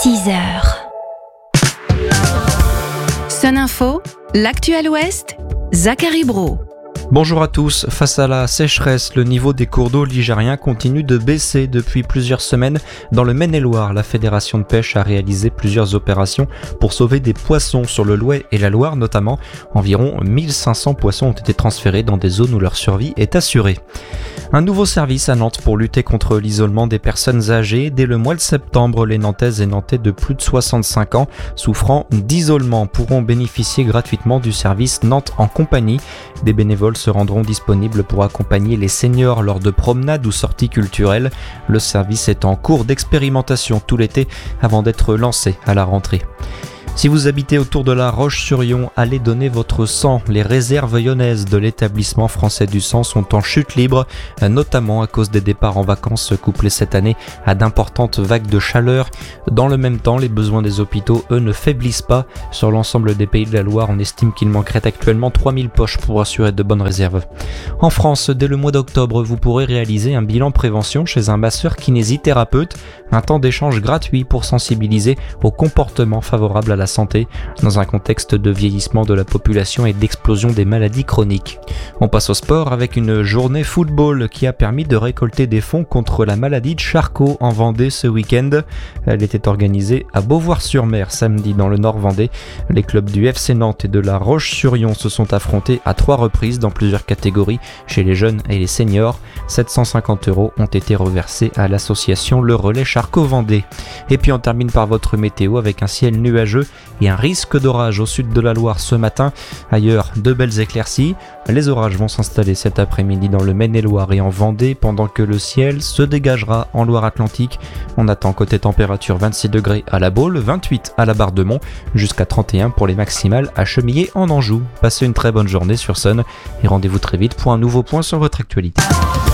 6h. Sun Info, l'actu à l'Ouest, Zachary Brault. Bonjour à tous. Face à la sécheresse, le niveau des cours d'eau ligériens continue de baisser depuis plusieurs semaines. Dans le Maine-et-Loire, la Fédération de pêche a réalisé plusieurs opérations pour sauver des poissons sur le Louet et la Loire notamment. Environ 1500 poissons ont été transférés dans des zones où leur survie est assurée. Un nouveau service à Nantes pour lutter contre l'isolement des personnes âgées. Dès le mois de septembre, les Nantaises et Nantais de plus de 65 ans souffrant d'isolement pourront bénéficier gratuitement du service Nantes en compagnie. Des bénévoles se rendront disponibles pour accompagner les seniors lors de promenades ou sorties culturelles. Le service est en cours d'expérimentation tout l'été avant d'être lancé à la rentrée. Si vous habitez autour de la Roche-sur-Yon, allez donner votre sang. Les réserves lyonnaises de l'établissement français du sang sont en chute libre, notamment à cause des départs en vacances couplés cette année à d'importantes vagues de chaleur. Dans le même temps, les besoins des hôpitaux, eux, ne faiblissent pas. Sur l'ensemble des pays de la Loire, on estime qu'il manquerait actuellement 3000 poches pour assurer de bonnes réserves. En France, dès le mois d'octobre, vous pourrez réaliser un bilan prévention chez un masseur kinésithérapeute, un temps d'échange gratuit pour sensibiliser au comportement favorable à la santé dans un contexte de vieillissement de la population et d'explosion des maladies chroniques. On passe au sport avec une journée football qui a permis de récolter des fonds contre la maladie de Charcot en Vendée ce week-end. Elle était organisée à Beauvoir-sur-Mer samedi dans le Nord Vendée. Les clubs du FC Nantes et de la Roche-sur-Yon se sont affrontés à 3 reprises dans plusieurs catégories chez les jeunes et les seniors. 750 € ont été reversés à l'association Le Relais Charcot Vendée. Et puis on termine par votre météo avec un ciel nuageux et un risque d'orage au sud de la Loire ce matin. Ailleurs, de belles éclaircies. Les orages vont s'installer cet après-midi dans le Maine-et-Loire et en Vendée pendant que le ciel se dégagera en Loire-Atlantique. On attend côté température 26 degrés à la Baule, 28 à la Barre-de-Mont, jusqu'à 31 pour les maximales à Chemillé en Anjou. Passez une très bonne journée sur Sun et rendez-vous très vite pour un nouveau point sur votre actualité.